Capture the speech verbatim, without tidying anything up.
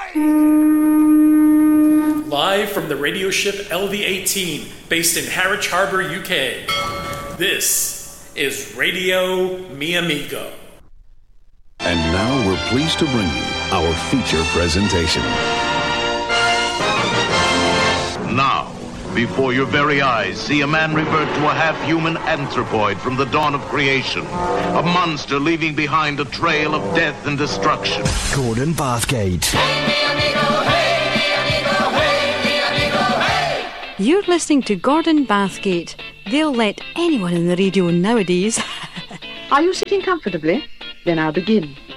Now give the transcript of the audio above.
Live from the radio ship L V eighteen, based in Harwich Harbour, U K. This is Radio Mi Amigo. And now we're pleased to bring you our feature presentation. Now, before your very eyes, see a man revert to a half-human anthropoid from the dawn of creation. A monster leaving behind a trail of death and destruction. Gordon Bathgate. Hey, mi amigo, hey, mi amigo, hey, mi amigo, hey! You're listening to Gordon Bathgate. They'll let anyone in the radio nowadays. Are you sitting comfortably? Then I'll begin.